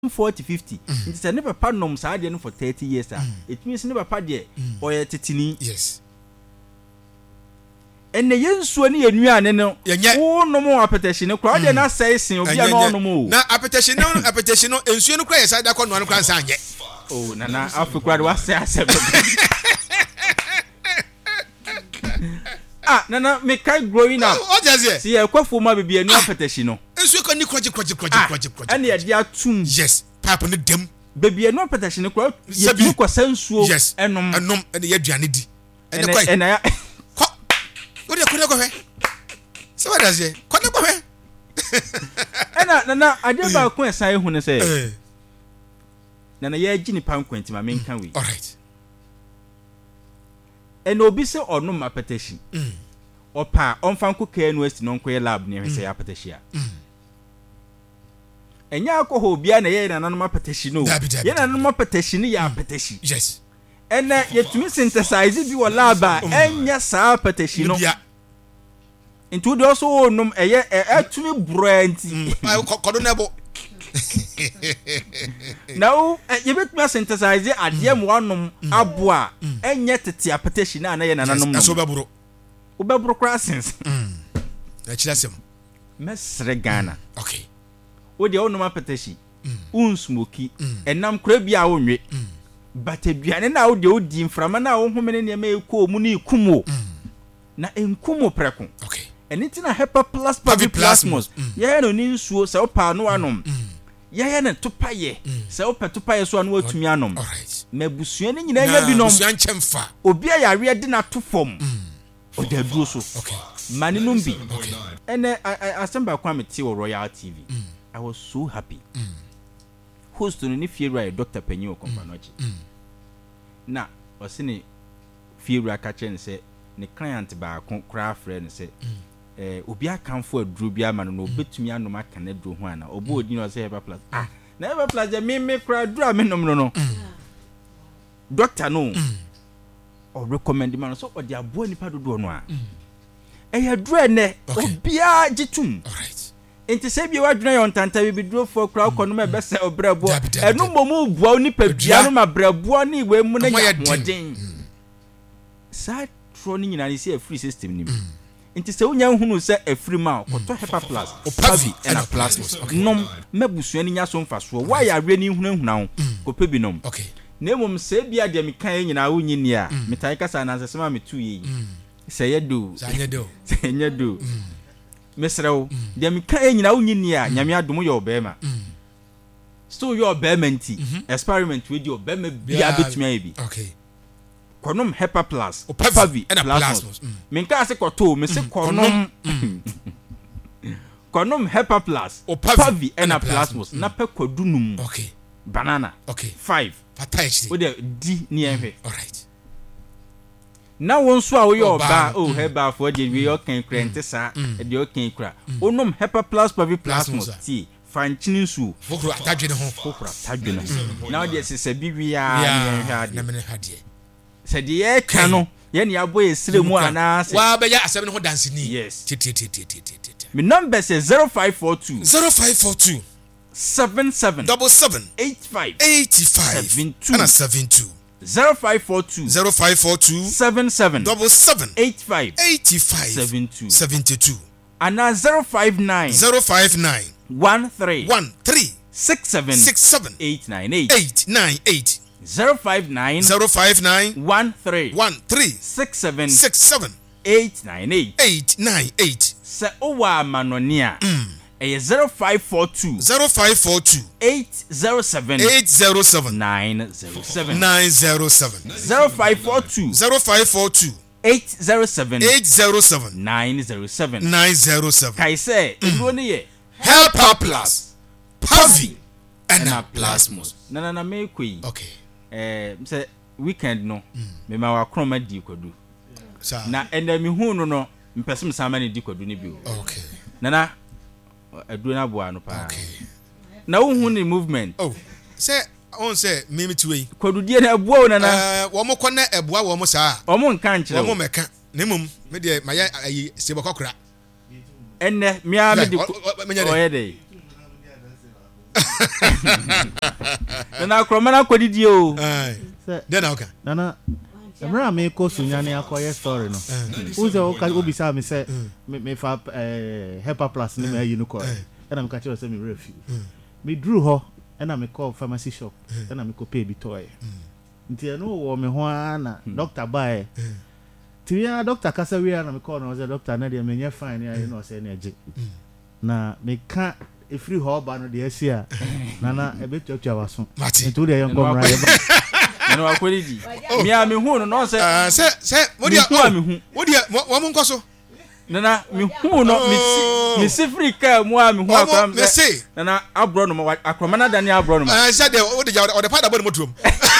40-50. It's a never pad nom saa de for 30 years. It means never pad de or titini. Yes. And the yensu ani enua no. Oh no more appetition. No crowd na say sin obi no mo. Na appetition no ensu no kra yesa da kono no kra nsa anye. Oh nana afukwa wa say asem. Ah nana me kai growing up. O jaze. See e kwafo ma bibia no appetition no. Ensu ko ni kroje. And ye dia tum. Yes. Pipe no dem. Bibia no appetition no crowd. Ye ko sansuo enom and ye aduane di. And I What do you go? So what does it? Nana, I did about Queen Sai when say, Nana, ye Ginny Pound Quentin, my main can we? All right. And obese or no my petition. Or pa on Fanco Care West non queer lab near his appetitia. And ya alcohol be an air and another petition. Yet another petition, ya petition. Yes. And yet to me synthesize if you are laba and yes, our petition. Into the also num to me brand. I coronable. Now, you bet me synthesize it at yam one abwa and yet the petition and I and so baburo. Ubabro crossings. That's him. Miss Regana. Okay. What the old number petition? Smoky and nam crabia only. But a biana now the old dim from an hour woman in your mail call Muni Kumo. Na in Kumo Precum. Okay. And it's in a Hepa plus Plasmos. Yeah, no news so pa no anum. Yeah, to paye. So to pay so one word to mianum. All right. Mebusian in a yabinom. Chemfa. Obia read dinner to form. O de bruso. Okay. Maninumbi. Okay. And I stand by Kwame T or Royal TV. I was so happy. Host to any fear Dr. Penny Companochi. Na was in a fear catcher and say, the client by a craft friend and say, Ubia come for a drubia man no bit to me and no mac can do one or board, you know, say ever plus. Ah, never plus a me cry drum no. Doctor no or recommend the man so or their boy nipa do no. A dread ne Ubia jitum. All right. Enti se bi wa dwena yon tanta bi dro for crowd kono me be se obrabo enu momu buo ni padua no ma brabo ni we mu na ya modin sa tro ni nyina ni se free system ni enti se unya hunu se afri ma koto Hepa Plus Pavi and Plasmos nom mabusua ni nya so mfaso wa ya re ni hunahuna ho ko pe bi nom okay na mum se bia de me kan nyina wo nyini a metai kasa na se ma metu yi se yedo se nyedo Mesrew, the Mika nyina unyini a nyame adom yo obema. So your bemanti experiment with your bema bia betumi abi. Okay. Konom Hepa Plus, Pavi and Plasmos. Minka se koto, me se konom Hepa Plus, Pavi and Plasmos. Na pe kodunum. Okay. Banana. Okay. 5. Fataichi. With the D ni enwe. All right. Now one so your ba Heba for the we can crente sa e de can kra onom Hepa Plus Pavi Plasmos ti fanchinin su fokro atadwene ho now there se bibia na me hade se de e ka no ye ne abo esire mu ana se wa be ya asem ne ho dance ni yes me number is 0542 77 85 72 0542 77 85 72 and now 059 13 67 898 059 13 67 898 se owa manonia 0542 807 907 0542 807 907 kai say ego ne ye Hepa Plus Pavi and Plasmos na me koi okay say weekend no me ma wa kroma di kodu na enda mi hu no mpesem sama ne di kodu ne bi okay na aduna boa no pa na wo hu ni movement say on say mimi tuwe kodudie na aboa na wo mo kona eboa wo mo saa o mo nka nkyere wo mo meka nemum me de maya ayi sebo kokora enne mia me de oyede na akromana kodidi o then okay nana emra me ko sunyane akoye story no uze obi sa me say me fa Hepa Plus ni me you ko na me ka che say me refi me drew ho na me call pharmacy shop na me ko pay bi toy nti no wo me ho na doctor buy tiya doctor kasa we na me call no say doctor na dey me nye fine ya no say na age na me ka free ho ba no dey asia nana e betwa waso nti dey yon komra ye ba no akwedi mi a me hu no say wodi wo mo nkoso nana me hu no me si free ka mu a me hu akram nana abro no akroma na dani abro no say dey wodi ja o de pada body motuom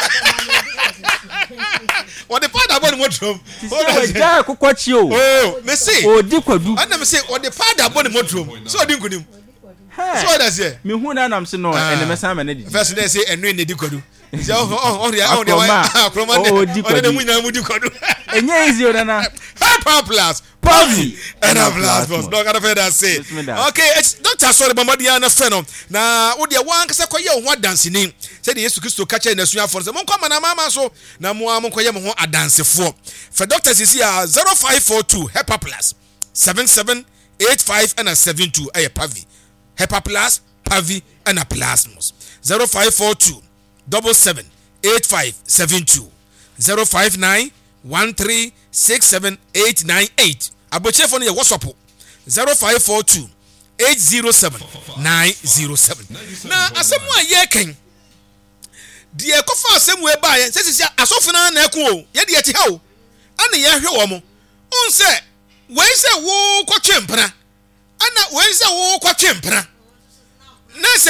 o de pada body motuom o ja kokwachi o me say o di kwadu ana me say o de pada body motuom so di nkunim so that's it me hu na nam se no ene mesa ma na di first day say enu ne di kwadu say akroma o di kwadu munya mu di kwadu enye easy o na Hepa Plus Pavi and a blast boss no gotta that say okay it's Dr. Sorry Bamadia na feno na wo de wan kase koye ho adanse ni say de Yesu Kristo ka che na suafo say mon kwa na mama so na mo am koye mo ho adansefo for Dr. Sisi 0542 Hepa Plus 7785 and a 72 Pavi Hepa Plus Pavi and a plasmos 0542 778572 059 1367898 aboche phone ye WhatsApp 0542 807 907 na asemu aye ken de ekofa asemu e ba ye sesi asofu na eku o ye de echi ha o ana ye hwe wo mo unse we se wo kwatwe mpra ana we se wo kwatwe mpra na se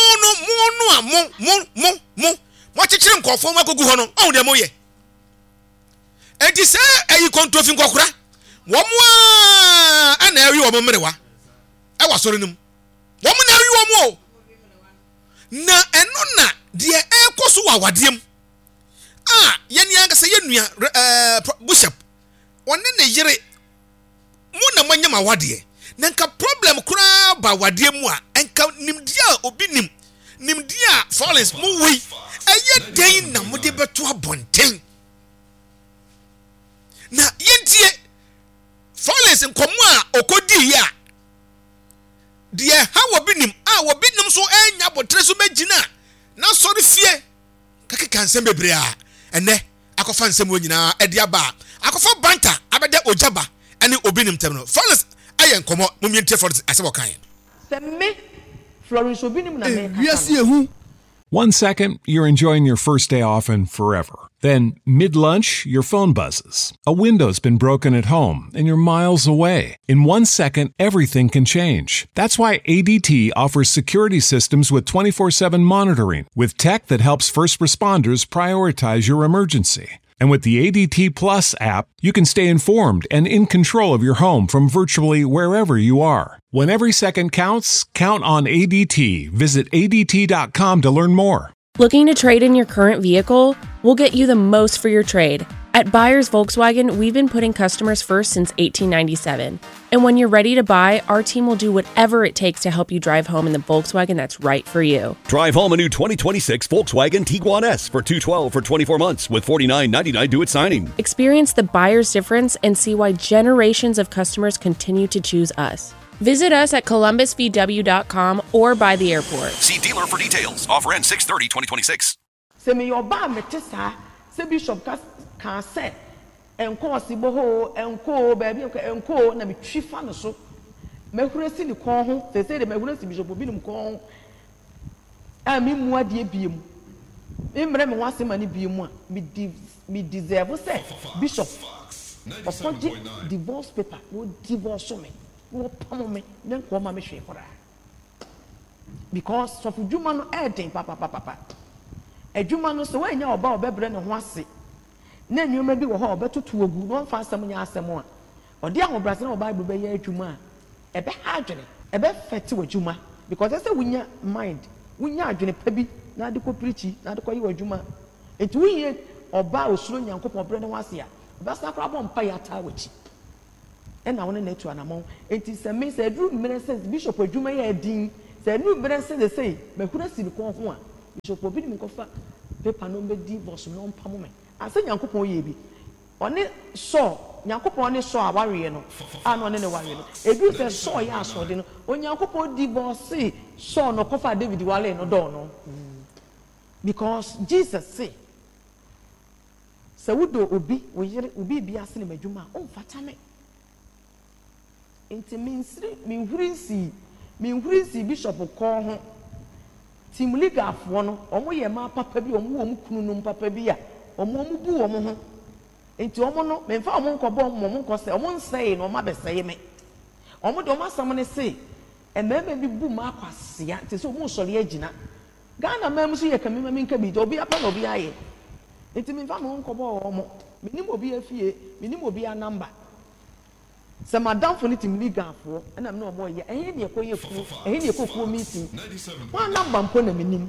mo chechire nkofo makogu ho no on de mo ye enti se ayi kontrofin kwakura wo mo ana awi wo mo mrewa e wasoro nim wo mo na awi wo mo na eno na de ekoso wa wadiem yeni anga se yenua bishop wonne ne yire mu na manyama wade na nka problem kura ba wade mu a enka nimdia obi nimdia Florence mu wi eye den na mode beto abonten na yentie Florence nkomo a okodi ya de ha wobinim wobinim so enya botre so magina na sori fie kakeka nsem bebre a ene akofa nsem wonyina ede aba akofa banta abeda ojaba ene obinim tem no Florence aye nkomo mumientie Florence asebo kan me Florence obinim na me yes yehu 1 second, you're enjoying your first day off and forever. Then, mid-lunch, your phone buzzes. A window's been broken at home and you're miles away. In 1 second, everything can change. That's why ADT offers security systems with 24/7 monitoring, with tech that helps first responders prioritize your emergency. And with the ADT Plus app, you can stay informed and in control of your home from virtually wherever you are. When every second counts, count on ADT. Visit ADT.com to learn more. Looking to trade in your current vehicle? We'll get you the most for your trade. At Buyers Volkswagen, we've been putting customers first since 1897. And when you're ready to buy, our team will do whatever it takes to help you drive home in the Volkswagen that's right for you. Drive home a new 2026 Volkswagen Tiguan S for $212 for 24 months with $49.99 due at signing. Experience the buyer's difference and see why generations of customers continue to choose us. Visit us at columbusvw.com or by the airport. See dealer for details. Offer ends 6/30/2026. Se me yoba metesa se bishop can say enko sibo ho enko baby enko na me twifa no so mehuresi ni kon ho se de mehuresi bishop obi nim kon mi mu ade biem imre me wasema ni biem a me deserve say bishop ofoje divorce paper no divorce me no pamo me then ko ma me hwe kora because so fuduma no eden papa adwuma no so wanya oba obebre ne ho ase na nyoma bi wo ho obetutu ogu no fa asem nya asem a ode ahobrase na Bible be ya adwuma a ebe ha adwene ebe fete wadwuma because say wunya mind wunya adwene pa bi na ade ko preachi na ade ko yi wadwuma enti wuye oba osuro nyankopon bre ne ho ase a obasa kra bo mpa ya ta wachi ena wona na etu anamon enti se me se dru ministers bishop adwuma ya din say new brand say they say me kuna si ni kon ho a bishop obi ni kofa paper no be divorce no mpamo me ase Nyankopon ye bi one so Nyankopon ne so aware no ano ne ware no ebi say so ya so de no Onyankopon divorce so no kofa David wale no do no because Jesus say wudo obi wo yere obi bia se ne madwuma o mfata me enti minhurinsi bishop ko ho team league afo no omo ye ma papa bi omo wo mu kunu no papa bi a omo bu omo ho enti omo no memfa omo nkobo omo nko se omo nsei no ma beseye me omo de omo asam ne se ememe bi bu ma akwasea te se omo sori agina Ghana mem so ye kamema minka bi obi apa no obi aye enti memfa mo nkobo omo minim obi afie minim obi a number se madam for team league afo na me no omo ye ehye ne ekoye fu ehye ne ekofu meeting one number mpo na minim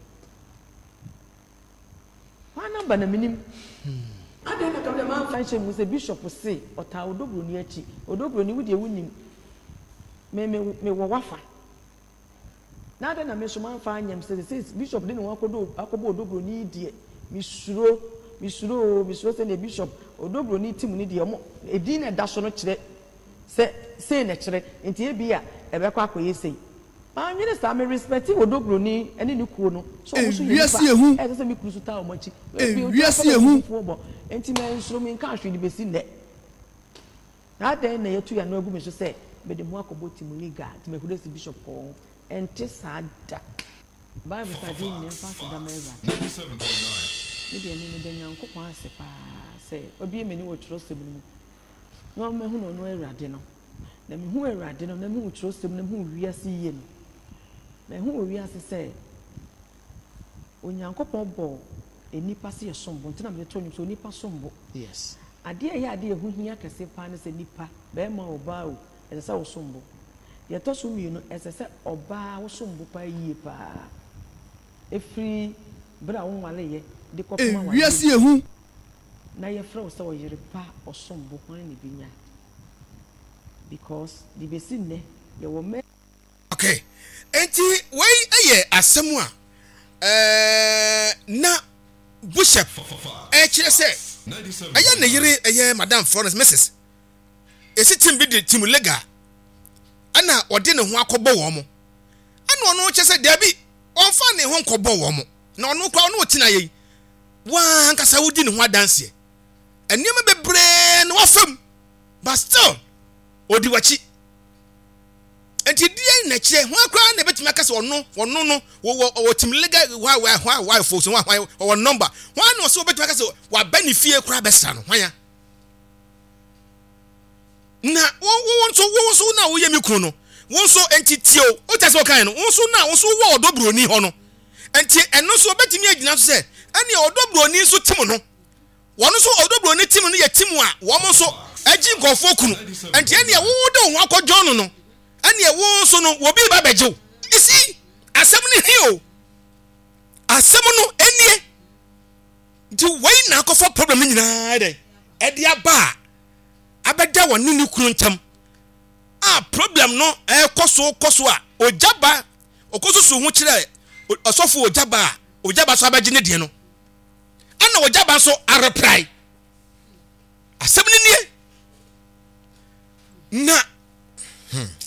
one number na minim ade na kable man fanche mu se bishop say ota odobro ni achi odobro ni wudi ewunim me wo wafa na ade na me so man fa anyam se bishop de no akobo odobro ni die misuro se ne bishop odobro ni team ni die mo edi na da so no kire se na kire enti e bia e be kwa akoye sei anwene sa me respect odobro ni ene ni kuo no so so wiase ehu e se me krusu ta o machi wiase ehu enti me nsuro me nka hwe di besi nde na den na yetu ya no agu me so se be de mu akobo team liga ti me kudo si bishop ko enti sada Bible study ni mfa se da meza 97.9 ni de ni de Nyankopon ase pa se obi emeni wo tworo sem mu no me hu no Awurade no na me hu Awurade no na me hu tworo sem na me hu wiase yie no na hu wiase se Onyankopon bo enipa se yesombo ntina me to nyum so onipa sombo yes ade ya ade hu hia kase pa ne se nipa be ma oba o ese se wo sombo ye to so mi no ese se oba wo sombo pa yie pa efri bra wo wale ye de kopoma wale wiase ehu na ye fra wo se wo yire pa osombo kwan ne binya because the besin ne ye wo me okay enti wei eye asemu a na bishop kire se aya ne yire eye madam Florence Mrs esi team bi de team lega ana ode ne ho akobo wo mo ana ono che se da bi onfa ne ho nkobo wo mo na ono kwa ono otina ye wa nkasa wodi ne ho adanse eniema bebre no wafam but still odi wachi enti die na kire ho akwa na betimi akase ono no wo team lega wa folks wa number wa no so betimi akase wa benefit kura besa no hwan ya na won so na wo yemi kunu no won so entity o tase o kan no won so na won so wo odobro ni ho no enti eno so betimi agina so se ene odobro ni so tim no won so odobro ni tim no ye tim a wo mo so agi nkofo kunu enti ene wo de wo akọjọ no no ene wo so no wo bi ba bejew isi asem ni hio asem no enie di wei na akọfo problem nyina de e dia ba abeda woni ni kunu ntam problem no koso a ojaba okosusu hu kire osofo ojaba so abaje ne de no ana ojaba so areprai asem ni nie na